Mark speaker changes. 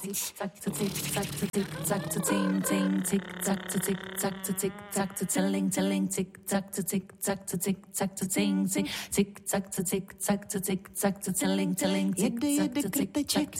Speaker 1: zack to tick, zack to tick, zack to ting ting, tick zack to tick, zack to tick, zack to telling telling, tick zack to tick, zack to tick, zack to ting ting, tick zack to tick, zack to tick, zack to telling telling, tick zack to tick,